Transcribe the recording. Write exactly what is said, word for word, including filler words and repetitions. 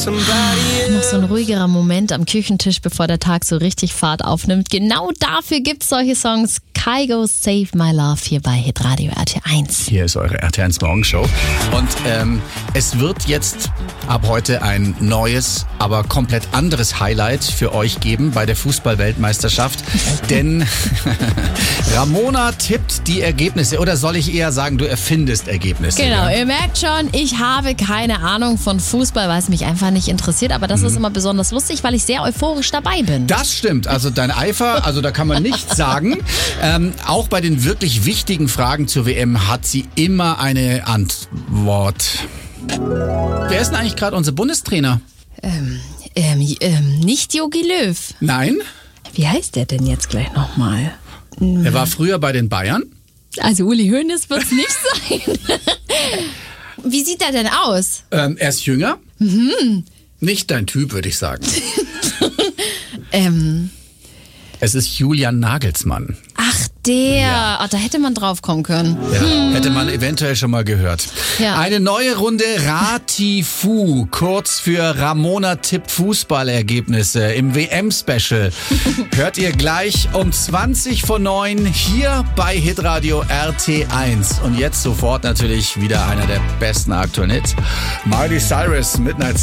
Noch so ein ruhigerer Moment am Küchentisch, bevor der Tag so richtig Fahrt aufnimmt. Genau dafür gibt's solche Songs. Kygo Save My Love hier bei Hitradio R T eins. Hier ist eure R T eins Morgenshow. Und ähm, es wird jetzt ab heute ein neues, aber komplett anderes Highlight für euch geben bei der Fußball-Weltmeisterschaft. Denn Ramona tippt die Ergebnisse. Oder soll ich eher sagen, du erfindest Ergebnisse? Genau, ja? Ihr merkt schon, ich habe keine Ahnung von Fußball, weil es mich einfach nicht interessiert. Aber das mhm. ist immer besonders lustig, weil ich sehr euphorisch dabei bin. Das stimmt. Also dein Eifer, also da kann man nichts sagen. Ähm, auch bei den wirklich wichtigen Fragen zur W M hat sie immer eine Antwort. Wer ist denn eigentlich gerade unser Bundestrainer? Ähm, ähm, ähm, nicht Jogi Löw. Nein. Wie heißt der denn jetzt gleich nochmal? Er war früher bei den Bayern. Also Uli Hoeneß wird es nicht sein. Wie sieht er denn aus? Ähm, er ist jünger. Mhm. Nicht dein Typ, würde ich sagen. ähm... Es ist Julian Nagelsmann. Ach, der. Ja. Oh, da hätte man drauf kommen können. Ja, hm. hätte man eventuell schon mal gehört. Ja. Eine neue Runde Ratifu, kurz für Ramona tippt Fußballergebnisse im W M-Special. Hört ihr gleich um zwanzig vor neun hier bei Hitradio R T eins. Und jetzt sofort natürlich wieder einer der besten aktuellen Hits. Miley Cyrus, Midnight